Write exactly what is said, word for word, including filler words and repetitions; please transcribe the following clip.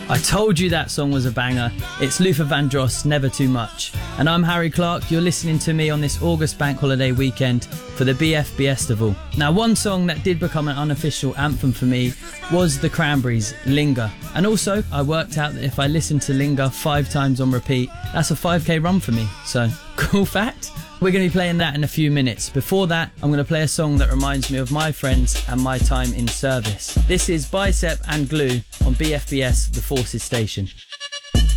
I told you that song was a banger. It's Luther Vandross, Never Too Much. And I'm Harry Clark. You're listening to me on this August bank holiday weekend for the B F B Festival. Now, one song that did become an unofficial anthem for me was the Cranberries' Linger. And also, I worked out that if I listen to Linger five times on repeat, that's a five K run for me. So, cool fact. We're going to be playing that in a few minutes. Before that, I'm going to play a song that reminds me of my friends and my time in service. This is Bicep and Glue on B F B S, The Forces Station.